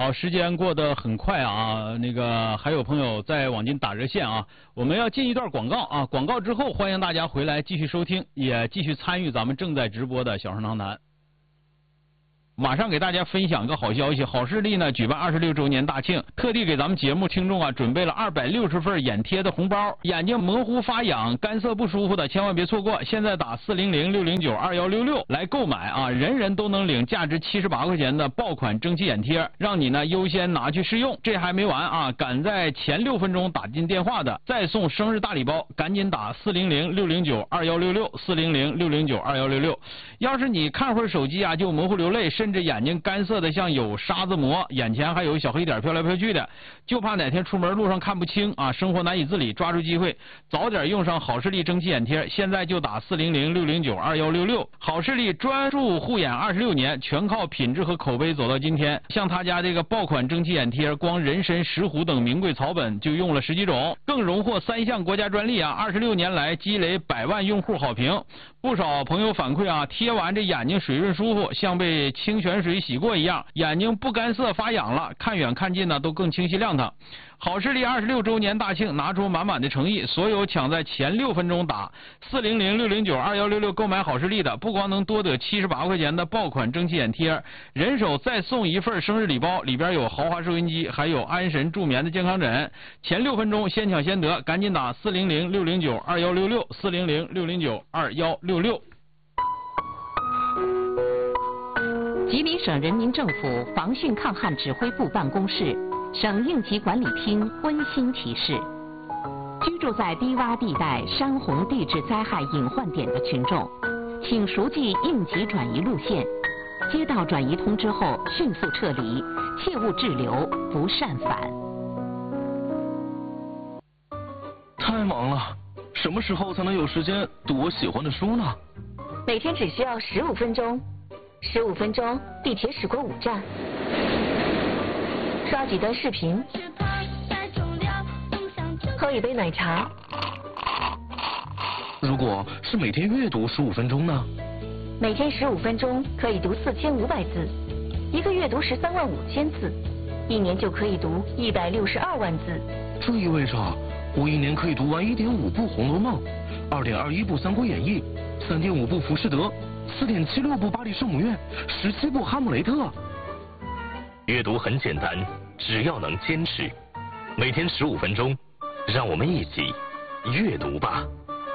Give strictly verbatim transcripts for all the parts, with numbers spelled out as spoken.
好，时间过得很快啊，那个还有朋友在网金打热线啊，我们要进一段广告啊，广告之后欢迎大家回来继续收听，也继续参与咱们正在直播的小声长谈。马上给大家分享个好消息，好视力呢举办二十六周年大庆，特地给咱们节目听众啊准备了二百六十份眼贴的红包，眼睛模糊发痒、干涩不舒服的千万别错过，现在打四零零六零九二幺六六来购买啊，人人都能领价值七十八块钱的爆款蒸汽眼贴，让你呢优先拿去试用。这还没完啊，赶在前六分钟打进电话的再送生日大礼包，赶紧打四零零六零九二幺六六四零零六零九二幺六六。要是你看会儿手机啊就模糊流泪，甚至眼睛干涩的像有沙子膜，眼前还有小黑点飘来飘去的，就怕哪天出门路上看不清啊，生活难以自理，抓住机会早点用上好视力蒸汽眼贴，现在就打四零零六零九二幺六六。好视力专注护眼二十六年，全靠品质和口碑走到今天。像他家这个爆款蒸汽眼贴，光人参、石斛等名贵草本就用了十几种，更荣获三项国家专利啊！二十六年来积累百万用户好评，不少朋友反馈啊，贴完这眼睛水润舒服，像被清泉水洗过一样，眼睛不干涩发痒了，看远看近呢都更清晰亮堂。好视力二十六周年大庆，拿出满满的诚意，所有抢在前六分钟打四零零六零九二幺六六购买好视力的，不光能多得七十八块钱的爆款蒸汽眼贴，人手再送一份生日礼包，里边有豪华收音机，还有安神助眠的健康枕。前六分钟先抢先得，赶紧打四零零六零九二幺六六四零零六零九二幺六六。 吉林省人民政府防汛抗旱指挥部办公室、省应急管理厅温馨提示：居住在低洼地带、山洪地质灾害隐患点的群众，请熟记应急转移路线，接到转移通知后迅速撤离，切勿滞留，不擅返。 太忙了，什么时候才能有时间读我喜欢的书呢？ 每天只需要十五分钟。十五分钟，地铁驶过五站，刷几段视频，喝一杯奶茶。 如果是每天阅读十五分钟呢？ 每天十五分钟可以读四千五百字，一个月读十三万五千字，一年就可以读一百六十二万字。 这意味着我一年可以读完一点五部《红楼梦》，二点二一部《三国演义》，三点五部《浮士德》。四点七六部《巴黎圣母院》，十七部《哈姆雷特》。 阅读很简单，只要能坚持，每天十五分钟，让我们一起阅读吧。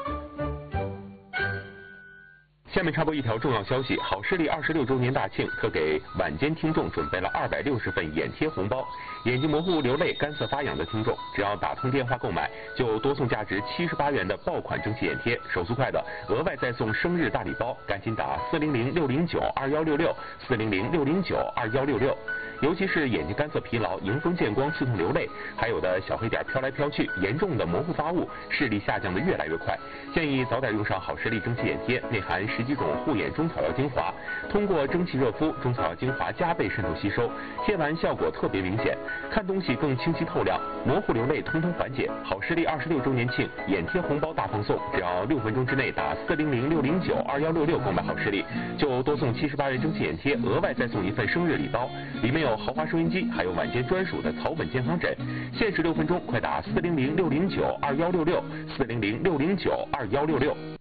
下面插播一条重要消息：好视力二十六周年大庆，特给晚间听众准备了二百六十份眼贴红包。眼睛模糊、流泪、干涩发痒的听众，只要打通电话购买，就多送价值七十八元的爆款蒸汽眼贴。手速快的，额外再送生日大礼包，赶紧打四零零六零九二幺六六四零零六零九二幺六六。尤其是眼睛干涩疲劳、迎风见光、刺痛流泪，还有的小黑点飘来飘去，严重的模糊发物，视力下降的越来越快。建议早点用上好视力蒸汽眼贴，内含十几种护眼中草药精华，通过蒸汽热敷，中草药精华加倍渗透吸收，贴完效果特别明显，看东西更清晰透亮，模糊流泪通通缓解。好视力二十六周年庆眼贴红包大放送，只要六分钟之内打四零零六零九二幺六六购买好视力，就多送七十八元蒸汽眼贴，额外再送一份生日礼包，里面有豪华收音机，还有晚间专属的草本健康枕。限时六分钟，快打四零零六零九二幺六六四零零六零九二幺六六。